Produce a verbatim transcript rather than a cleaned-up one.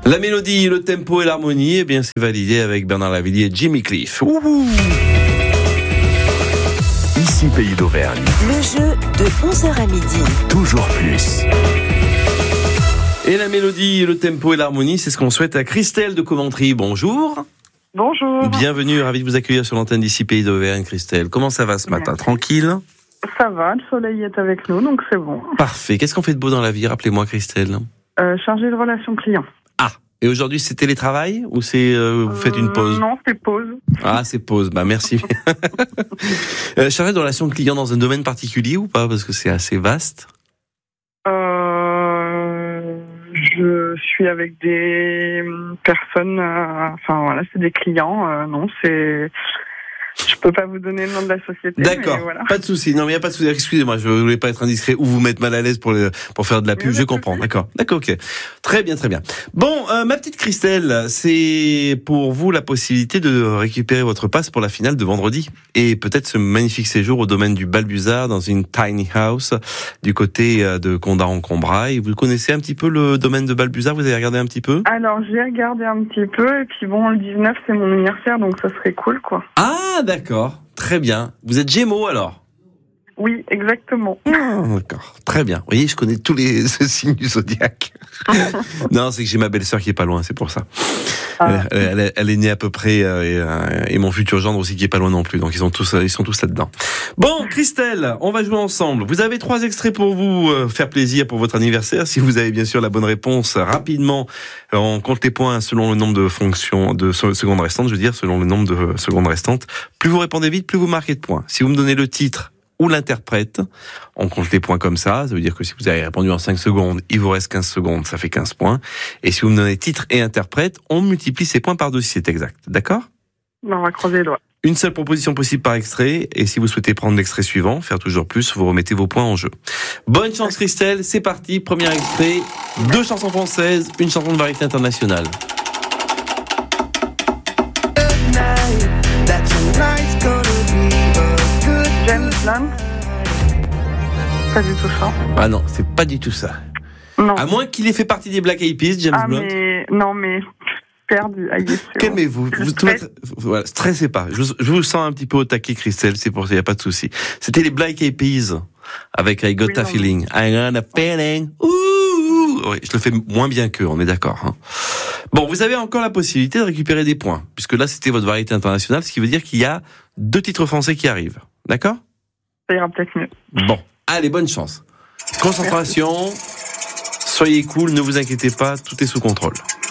La mélodie, le tempo et l'harmonie, eh bien, c'est validé avec Bernard Lavilliers et Jimmy Cliff. Ouhou. Ici Pays d'Auvergne. Le jeu de onze heures à midi. Toujours plus. Et la mélodie, le tempo et l'harmonie, c'est ce qu'on souhaite à Christelle de Coventry. Bonjour. Bonjour. Bienvenue, ravi de vous accueillir sur l'antenne d'ici Pays d'Auvergne, Christelle. Comment ça va ce matin? Tranquille? Ça va, le soleil est avec nous, donc c'est bon. Parfait. Qu'est-ce qu'on fait de beau dans la vie? Rappelez-moi, Christelle. Euh, chargé de relations clients. Ah, et aujourd'hui c'est télétravail ou c'est euh, vous faites une pause? euh, Non, c'est pause. Ah, c'est pause. Bah merci. euh, chargé de relations clients dans un domaine particulier ou pas? Parce que c'est assez vaste. Euh, je suis avec des personnes, euh, enfin voilà, c'est des clients. Euh, non, c'est. Je peux pas vous donner le nom de la société. D'accord, mais voilà. pas de souci. Non, mais il y a pas de souci. Excusez-moi, je voulais pas être indiscret ou vous mettre mal à l'aise pour le, pour faire de la pub. Mais Je comprends. D'accord, d'accord, ok. Très bien, très bien. Bon, euh, ma petite Christelle, c'est pour vous la possibilité de récupérer votre passe pour la finale de vendredi et peut-être ce magnifique séjour au domaine du Balbuzard dans une tiny house du côté de Condat-en-Combrailles. Vous connaissez un petit peu le domaine de Balbuzard? Vous avez regardé un petit peu? Alors j'ai regardé un petit peu et puis bon, le dix-neuf c'est mon anniversaire, donc ça serait cool quoi. Ah, d'accord. Très bien. Vous êtes Gémeaux alors? Oui, exactement. Ah, d'accord, très bien. Vous voyez, je connais tous les signes du zodiaque. Non, c'est que j'ai ma belle-sœur qui est pas loin, c'est pour ça. Ah. Elle, elle, elle est née à peu près, euh, et, euh, et mon futur gendre aussi qui est pas loin non plus. Donc ils sont tous, ils sont tous là-dedans. Bon, Christelle, on va jouer ensemble. Vous avez trois extraits pour vous euh, faire plaisir pour votre anniversaire. Si vous avez bien sûr la bonne réponse rapidement, on compte les points selon le nombre de fonctions, de secondes restantes. Je veux dire, selon le nombre de secondes restantes. Plus vous répondez vite, plus vous marquez de points. Si vous me donnez le titre ou l'interprète, on compte les points comme ça. Ça veut dire que si vous avez répondu en cinq secondes, il vous reste quinze secondes, ça fait quinze points. Et si vous me donnez titre et interprète, on multiplie ces points par deux si c'est exact. D'accord? On va croiser les doigts. Une seule proposition possible par extrait. Et si vous souhaitez prendre l'extrait suivant, faire toujours plus, vous remettez vos points en jeu. Bonne chance Christelle, c'est parti. Premier extrait, deux chansons françaises, une chanson de variété internationale. James Blunt. Pas du tout ça. Ah non, c'est pas du tout ça. Non. À moins qu'il ait fait partie des Black Eyed Peas, James ah Blunt. mais non mais perdu. Ah, yes, Calmez-vous. Je Vous, stresse. tout, voilà, stressez pas. Je, je vous sens un petit peu au taquet, Christelle. C'est pour ça, il n'y a pas de souci. C'était les Black Eyed Peas avec I Got Oui, a non, Feeling. I got a feeling. Ouh. Oui, je le fais moins bien qu'eux, on est d'accord. Hein. Bon, vous avez encore la possibilité de récupérer des points, puisque là, c'était votre variété internationale, ce qui veut dire qu'il y a deux titres français qui arrivent. D'accord? Ça ira peut-être mieux. Bon, allez, bonne chance. Concentration. Soyez cool, ne vous inquiétez pas, tout est sous contrôle.